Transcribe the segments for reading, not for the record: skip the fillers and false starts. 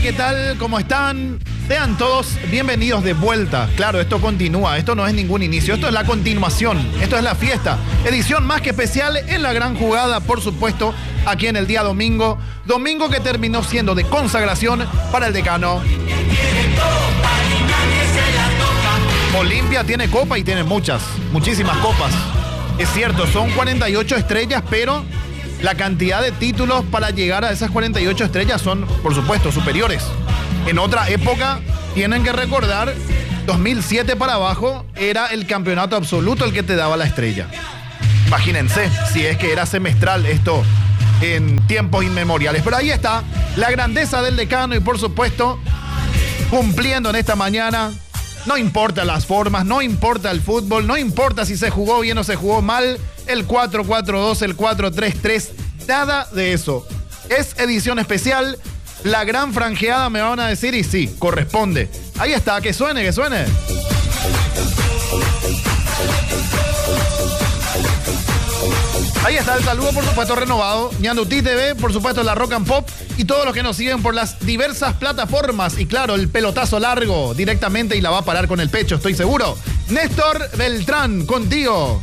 ¿qué tal? ¿Cómo están? Sean todos bienvenidos de vuelta. Claro, esto continúa, esto no es ningún inicio, esto es la continuación, esto es la fiesta. Edición más que especial en la gran jugada, por supuesto, aquí en el día domingo. Domingo que terminó siendo de consagración para el decano. Olimpia tiene copa y tiene muchísimas copas. Es cierto, son 48 estrellas, pero la cantidad de títulos para llegar a esas 48 estrellas son, por supuesto, superiores. En otra época, tienen que recordar, 2007 para abajo, era el campeonato absoluto el que te daba la estrella. Imagínense, si es que era semestral esto en tiempos inmemoriales. Pero ahí está, la grandeza del decano y, por supuesto, cumpliendo en esta mañana. No importa las formas, no importa el fútbol, no importa si se jugó bien o se jugó mal, el 4-4-2, el 4-3-3, nada de eso. Es edición especial, la gran franjeada me van a decir y sí, corresponde. Ahí está, que suene, que suene. Ahí está el saludo, por supuesto, renovado. Ñandutí TV, por supuesto, la Rock and Pop y todos los que nos siguen por las diversas plataformas. Y claro, el pelotazo largo directamente y la va a parar con el pecho, estoy seguro. Néstor Beltrán, contigo.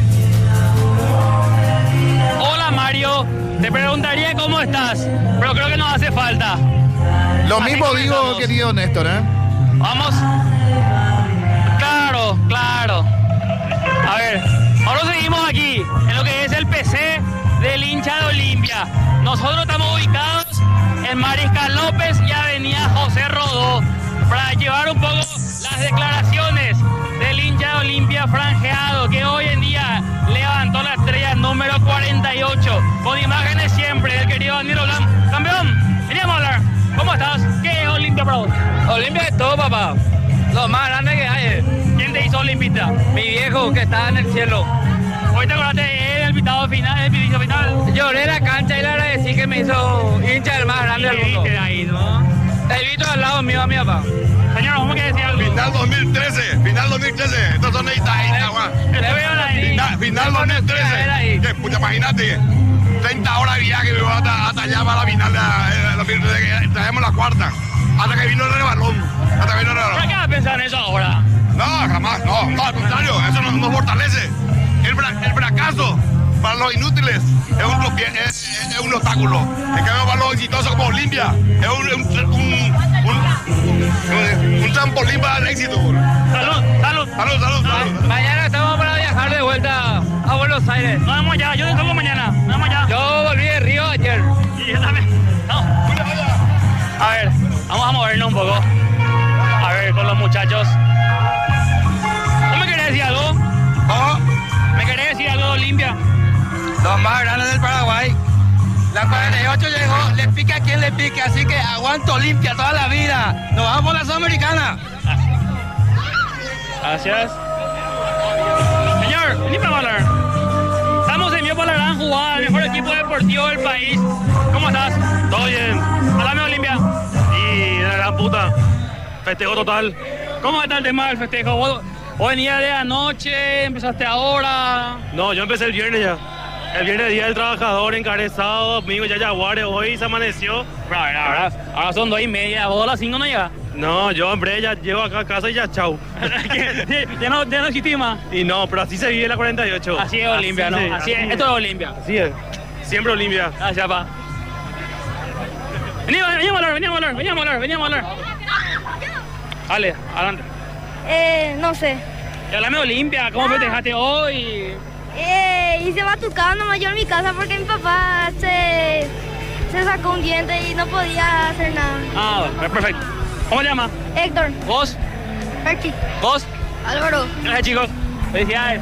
Hola Mario, te preguntaría cómo estás, pero creo que nos hace falta. Lo mismo digo, querido Néstor, ¿eh? Vamos. Claro. A ver, ahora seguimos aquí, en lo que es el PC del hincha de Olimpia. Nosotros estamos ubicados en Mariscal López y Avenida José Rodó para llevar un poco las declaraciones del hincha de Olimpia franjeado, que hoy en día levantó la estrella número 48, con imágenes siempre del querido Daniel Olán. Campeón, veníamos a hablar. ¿Cómo estás? ¿Qué es Olimpia para vos? Olimpia es todo, papá. Lo más grande que hay. ¿Quién te hizo Olimpista? Mi viejo que estaba en el cielo. ¿Hoy te acordaste del invitado final, del piso final? Lloré en la cancha y le agradecí que me hizo hincha del más grande del mundo. ¿Qué ahí, no? El Vito al lado mío a mi papá. Señor, ¿cómo que decía algo? Final 2013. Estos son ahí, Te veo ahí. Final 2013. Que, puta, imagínate, 30 horas de viaje me voy hasta allá para la final. Traemos la cuarta. Hasta que vino el rebalón. ¿Por qué vas a pensar en eso ahora? No, jamás, no, al contrario, eso nos fortalece. El fracaso para los inútiles es un obstáculo. En cambio, para los exitosos como Olimpia, es un trampolín para el éxito. Salud. Mañana estamos para viajar de vuelta a Buenos Aires. Nos vemos ya, yo te toco mañana. Nos vemos ya. Yo volví de Río ayer. Y yo también. No. A ver, vamos a movernos un poco. A ver, con los muchachos. ¿No me querés decir algo? ¿Cómo? ¿Me querés decir algo de Olimpia? Los más grandes del Paraguay. La 48 llegó, le pique a quien le pique, así que aguanto Olimpia toda la vida. Nos vamos por la Sudamericana. Gracias. Señor, vení para hablar. Estamos en vivo para la gran jugada, el mejor equipo deportivo del país. ¿Cómo estás? Todo bien. Háblame de Olimpia. Y de la gran puta. Festejo total. ¿Cómo está el tema del festejo? ¿Vos venías de anoche? ¿Empezaste ahora? No, yo empecé el viernes ya. El viernes día del trabajador, encarezado, domingo ya Jaguares, hoy se amaneció. Pero a ver, ahora son 2:30, ¿vos a las 5 no llegas? No, yo hombre ya llego acá a casa y ya chau. ya no existís más. Y no, pero así se vive la 48. Así es Olimpia, ¿no? Así es, esto es Olimpia. Así es. Siempre Olimpia. Gracias, pa. Veníamos a hablar. Dale, adelante. No sé. Y hablame de Olimpia, ¿cómo festejaste hoy? Hice batucada nomás yo en mi casa porque mi papá se sacó un diente y no podía hacer nada. Ah, bueno, perfecto. ¿Cómo te llamas? Héctor. ¿Vos? Perchi. ¿Vos? Álvaro. Gracias, chicos. Felicidades.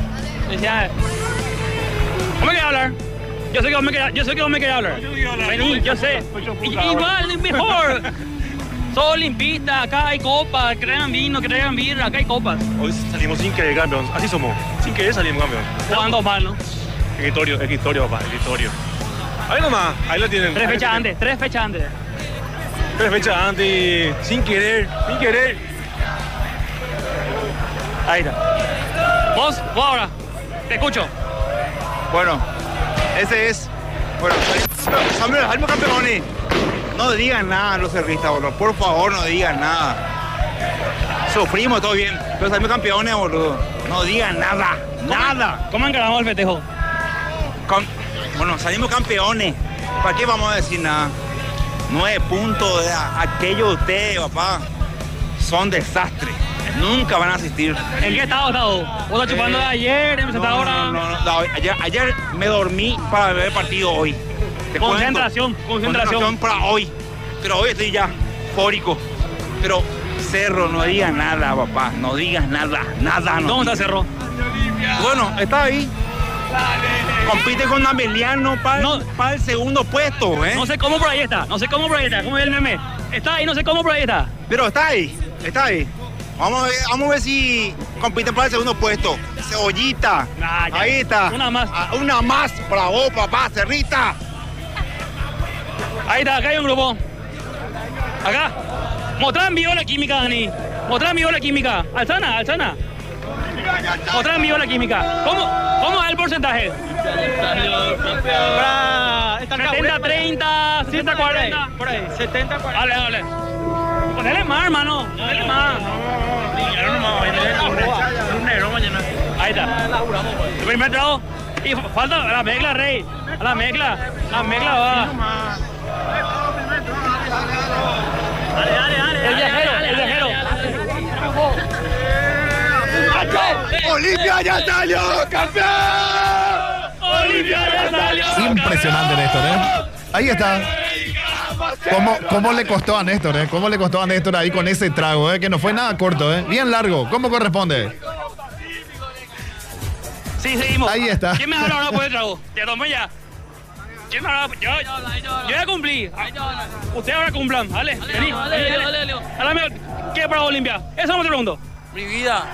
¿Cómo me querés hablar? Yo sé que vos me querés hablar. Vení, yo sé. Igual, mejor. Soy olimpista, acá hay copas, que traigan vino, que traigan birra, acá hay copas. Hoy salimos sin querer campeón, así somos. Sin querer salimos campeón. Jugando mal, ¿no? Escritorio, papá, escritorio. Ahí nomás, ahí lo tienen. 3 fechas antes. 3 fechas antes y sin querer. Ahí está. Vos ahora, te escucho. Bueno, ese es. Bueno, salimos campeones. No digan nada los cerristas, boludo. Por favor, no digan nada. Sufrimos, todo bien, pero salimos campeones, boludo. No digan nada, nada. ¿Cómo encaramos el festejo? Bueno, salimos campeones. ¿Para qué vamos a decir nada? 9 puntos de aquellos de ustedes, papá. Son desastres. Nunca van a asistir. ¿En qué estado estás vos? ¿Vos estás chupando de ayer? ¿Empezaste ahora? No, ayer me dormí para ver el partido hoy. Concentración. Para hoy. Pero hoy estoy ya eufórico. Pero Cerro, no digas nada, papá. No digas nada. ¿Dónde está Cerro? Bueno, está ahí. Compite con Ameliano para el segundo puesto, ¿eh? No sé cómo por ahí está. ¿Cómo es el meme? Está ahí, no sé cómo por ahí está. Pero está ahí. Vamos a ver si compite para el segundo puesto. Cebollita. Ahí está. Una más. Una más para vos, papá, Cerrita. Ahí está, acá hay un grupo. Acá. Mostrá en vivo la química, Dani. Alzana. Mostrá en vivo la química. ¿Cómo es el porcentaje? 70-30, 60-40. Por ahí. 70-40. Dale. Ponele más, hermano. Ahí está. El primer trago. Y falta la mezcla, Rey. La mezcla va. Dale. El viajero. ¡Olimpia ya salió, campeón! ¡Olimpia ya salió! Impresionante, Néstor, ¿eh? Ahí está. ¿Cómo le costó a Néstor, eh? ¿Cómo le costó a Néstor ahí con ese trago, Que no fue nada corto, Bien largo. ¿Cómo corresponde? Sí, seguimos. Ahí está. ¿Quién me habla ahora por el trago? Te tomé ya. ¿Quién me habla? Yo ya cumplí. Ustedes ahora cumplan. Dale. Vení. Dale. ¿Qué para Olimpia? Eso no te pregunto. Mi vida.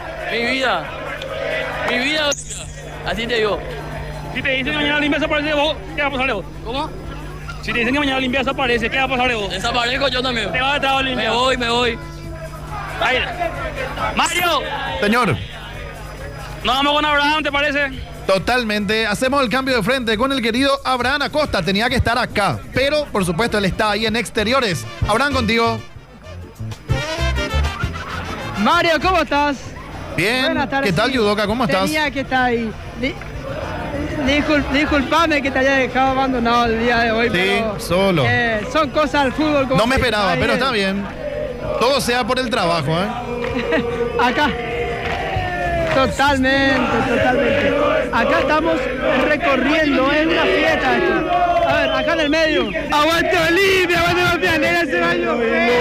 Así te digo. Si te dicen que mañana Olimpia desaparece de vos, ¿qué va a pasar de vos? ¿Cómo? Si te dicen que mañana Olimpia desaparece, ¿qué va a pasar de vos? Desaparezco yo también. Te vas detrás de Olimpia. Me voy. Ahí. Mario. Señor. Nos vamos con Abraham, ¿te parece? Totalmente. Hacemos el cambio de frente con el querido Abraham Acosta. Tenía que estar acá, pero por supuesto él está ahí en exteriores. Abraham, contigo. Mario, ¿cómo estás? Bien. Buenas tardes. ¿Qué tal, Yudoka? ¿Cómo estás? Tenía que estar ahí. Disculpame que te haya dejado abandonado el día de hoy. Sí, pero, solo. Son cosas del fútbol. No me esperaba, pero está bien. Todo sea por el trabajo, Acá. Totalmente. Acá estamos recorriendo, es una fiesta esto. A ver, acá en el medio. ¡Aguante Olimpia! ¡Aguante la pianera ese baño!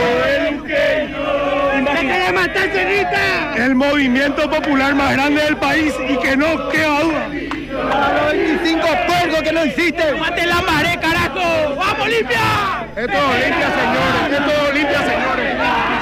¡Déjale matar, Cerrita! El movimiento popular más grande del país y que no queda duda. ¡A los 25 puercos que no existen! ¡Mate la pared, carajo! ¡Vamos, Olimpia! Esto es Olimpia, señores.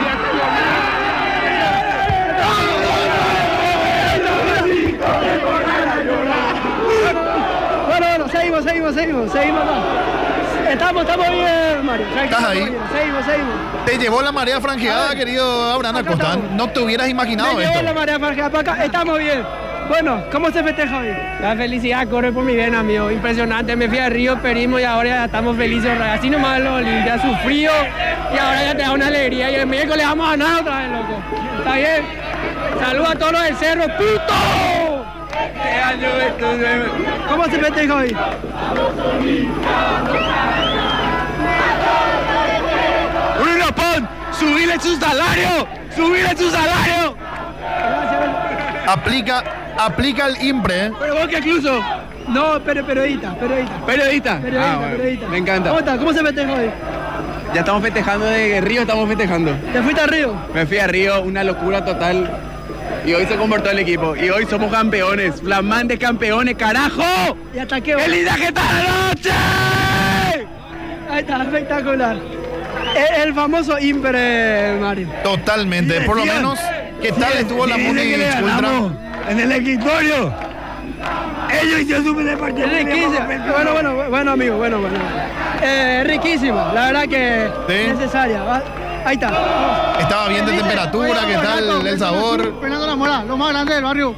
Bueno, seguimos. Estamos bien, Mario. ¿Estás ahí? Seguimos. Te llevó la marea franjeada, querido Abraham Acosta. No te hubieras imaginado Me esto. llevó la marea franjeada para acá. Estamos bien. Bueno, ¿cómo se festeja hoy? La felicidad corre por mi vena, amigo. Impresionante. Me fui a Río, Perismo y ahora ya estamos felices. Así nomás lo Olimpia sufrió y ahora ya te da una alegría. Y el miércoles vamos a ganar otra vez, loco. ¿Está bien? Saludos a todos los del Cerro. ¡Puto! ¿Qué año esto? ¿Cómo se festeja hoy? ¡Bruno Pon! ¡Subile su salario! Aplica el IMPRE, Pero vos que incluso. No, periodista. ¿Periodista? Periodista. Me encanta. ¿Cómo está? ¿Cómo se festeja hoy? Ya estamos festejando de Río, estamos festejando. ¿Te fuiste a Río? Me fui a Río, una locura total. Y hoy se comportó el equipo. Y hoy somos campeones, flamantes campeones, carajo. ¿Y hasta qué hora? ¡Feliz de esta noche! Ahí está, espectacular. El famoso Impre, Mario. Totalmente. Por lo menos, ¿qué tal estuvo la Munich Ultra? En el escritorio. Ellos y yo supe de partido. Bueno, amigo, bueno. Riquísima, la verdad que ¿Sí? necesaria. Ahí está. Estaba bien de temperatura, ¿qué tal el sabor? Fernando La Mora, lo más grande del barrio.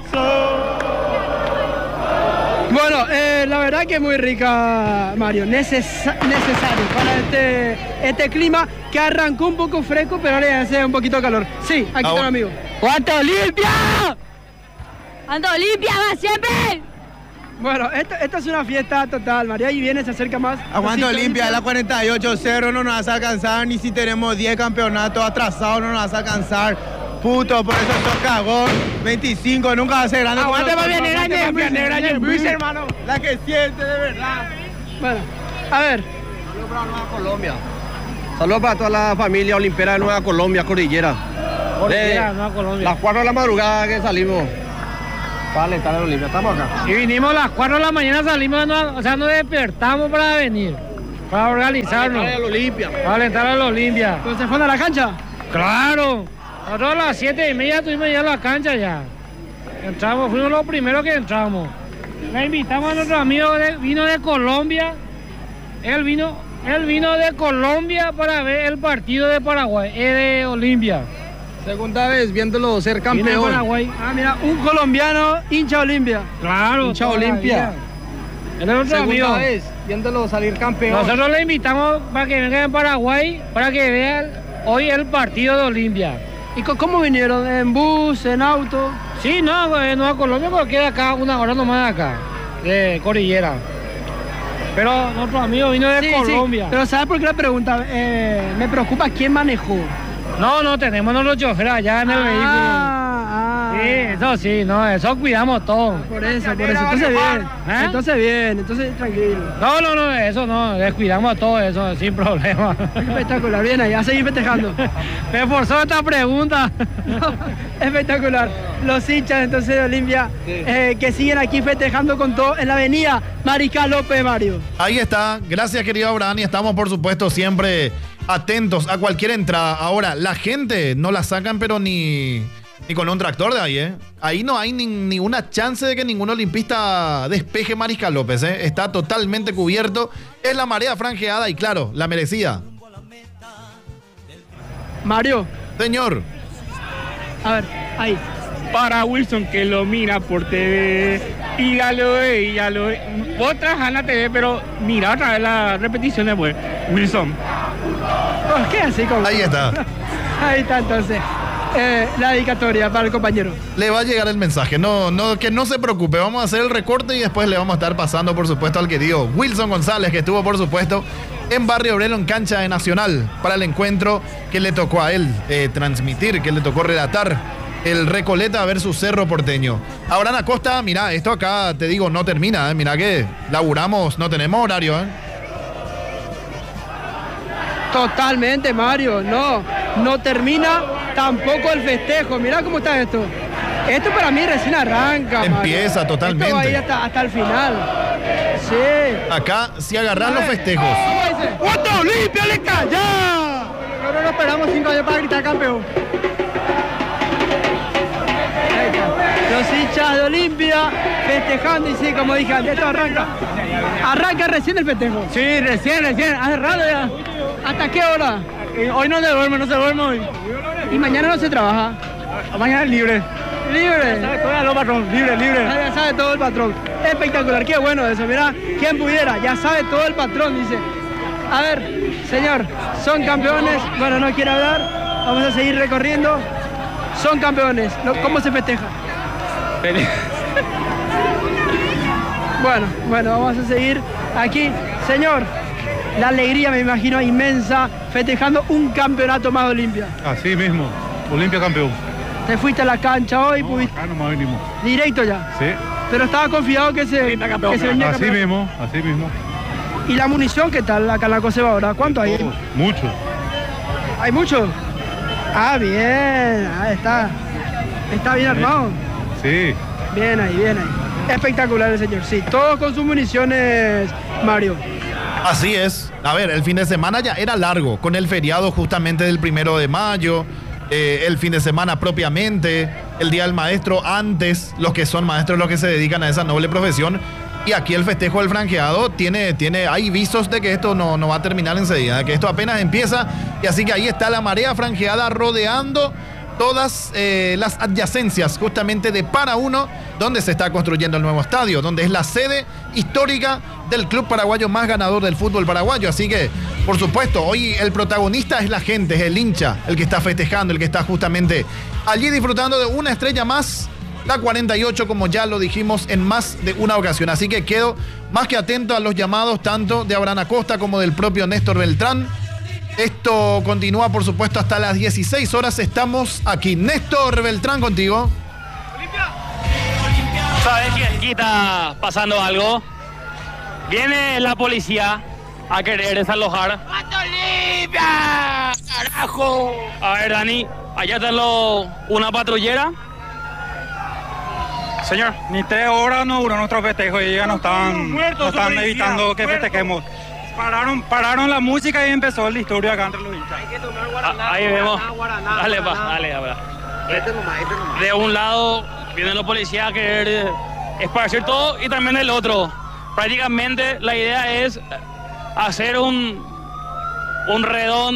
Bueno, la verdad que muy rica, Mario. Necesario para este este clima que arrancó un poco fresco, pero ahora ya hace un poquito de calor. Sí, aquí está el amigo. ¡Aguante Olimpia! ¡Ando Olimpia, va siempre! Bueno, esta es una fiesta total, María, y viene, se acerca más. Aguante Olimpia, la 48-0 no nos vas a alcanzar, ni si tenemos 10 campeonatos atrasados no nos vas a alcanzar. Puto, por eso sos cagón. 25, nunca va a ser grande. Aguante Fabián Negra, hermano. La que siente, de verdad. Bueno, a ver. Saludos para Nueva Colombia. Saludos para toda la familia olimpera de Nueva Colombia, Cordillera. Nueva Colombia. Las 4 de la madrugada que salimos para alentar a la Olimpia. Estamos acá. Y vinimos a las 4 de la mañana, salimos, o sea, nos despertamos para venir, para organizarnos. Para alentar a la Olimpia. Para alentar a la Olimpia. ¿Entonces se fueron a la cancha? Claro. Nosotros a las 7:30 estuvimos ya en la cancha ya. Entramos, fuimos los primeros que entramos. Le invitamos a nuestro amigo, vino de Colombia. Él vino de Colombia para ver el partido de Paraguay, de Olimpia. Segunda vez viéndolo ser campeón. Paraguay. Ah, mira, un colombiano hincha Olimpia. Claro. Hincha Olimpia. Él es nuestro amigo. Segunda vez viéndolo salir campeón. Nosotros le invitamos para que venga en Paraguay, para que vean hoy el partido de Olimpia. ¿Y cómo vinieron? ¿En bus, en auto? Sí, no, en Nueva Colombia, porque queda acá una hora nomás de acá, de Cordillera. Pero nuestro amigo vino de Colombia. Sí. Pero ¿sabes por qué la pregunta? Me preocupa quién manejó. No, tenemos nuestro chofer allá en el vehículo. Sí, eso sí, no, eso cuidamos todo. Por eso. Entonces bien. Entonces tranquilo. No, eso no, descuidamos todo eso, sin problema. Espectacular, bien ahí, a seguir festejando. Me forzó esta pregunta. No, espectacular. Los hinchas entonces de Olimpia que siguen aquí festejando con todo en la avenida Mariscal López, Mario. Ahí está, gracias querido Abraham, y estamos por supuesto siempre atentos a cualquier entrada. Ahora, la gente no la sacan pero ni con un tractor de ahí, ¿eh? Ahí no hay ni una chance de que ningún olimpista despeje Mariscal López, ¿eh? Está totalmente cubierto. Es la marea franjeada y claro, la merecida. Mario. Señor. A ver, ahí. Para Wilson que lo mira por TV y ya lo ve. Vos trabajas en la TV, pero mira otra vez la repetición después. Wilson. ¿Por qué así? Ahí está. Ahí está entonces. La dedicatoria para el compañero. Le va a llegar el mensaje, que no se preocupe, vamos a hacer el recorte y después le vamos a estar pasando por supuesto al querido Wilson González, que estuvo por supuesto en Barrio Obrero en cancha de Nacional para el encuentro que le tocó a él transmitir, que le tocó relatar el Recoleta versus Cerro Porteño. Abraham Acosta, mira, esto acá te digo no termina, mira que laburamos, no tenemos horario, Totalmente, Mario, no termina tampoco el festejo. Mirá cómo está esto. Esto para mí recién arranca, empieza, Mario. Totalmente. Esto va a ir hasta el final. Sí. Acá si agarran los festejos. ¡Cuánto Olimpia le calla! Nosotros no esperamos 5 años para gritar campeón. Los hinchas de Olimpia festejando y sí, como dije antes, esto arranca recién el festejo. Sí, recién, hace rato ya. ¿Hasta qué hora? Hoy no se duerme hoy. ¿Y mañana no se trabaja? Mañana es libre. ¿Libre? Ya sabe todo el patrón, libre. Ya sabe todo el patrón. Espectacular, qué bueno eso, mirá, quién pudiera, ya sabe todo el patrón, dice. A ver, señor, son campeones, bueno, no quiere hablar, vamos a seguir recorriendo. Son campeones, ¿cómo se festeja? Bueno, vamos a seguir aquí. Señor, la alegría me imagino inmensa festejando un campeonato más de Olimpia. Así mismo, Olimpia campeón. ¿Te fuiste a la cancha hoy? No, acá nomás venimos. ¿Directo ya? Sí. Pero estaba confiado que se venía campeón. Así mismo. ¿Y la munición qué tal acá en la Coseba ahora? ¿Cuánto hay? Mucho. ¿Hay mucho? Ah, bien, ahí está. ¿Está bien armado? Sí. Bien ahí. Espectacular el señor, sí. Todos con sus municiones, Mario. Así es. A ver, el fin de semana ya era largo, con el feriado justamente del 1 de mayo, el fin de semana propiamente, el Día del Maestro antes, los que son maestros, los que se dedican a esa noble profesión. Y aquí el festejo del franqueado hay visos de que esto no va a terminar enseguida, de que esto apenas empieza. Y así que ahí está la marea franqueada rodeando todas las adyacencias justamente de Para Uno, donde se está construyendo el nuevo estadio, donde es la sede histórica del club paraguayo más ganador del fútbol paraguayo. Así que, por supuesto, hoy el protagonista es la gente, es el hincha, el que está festejando, el que está justamente allí disfrutando de una estrella más, la 48, como ya lo dijimos en más de una ocasión. Así que quedo más que atento a los llamados tanto de Abraham Acosta como del propio Néstor Beltrán. Esto continúa, por supuesto, hasta las 16 horas. Estamos aquí. Néstor Beltrán, contigo. ¿Sabes que aquí está pasando algo? Viene la policía a querer desalojar. ¡Olimpia! ¡Carajo! A ver, Dani, allá está una patrullera. Señor, ni 3 horas no duró nuestro festejo y ya nos están evitando que festejemos. Pararon la música y empezó el disturbio acá entre los hinchas. Ahí vemos. Dale, dale. De un lado vienen los policías a querer esparcir todo y también del otro. Prácticamente la idea es hacer un redón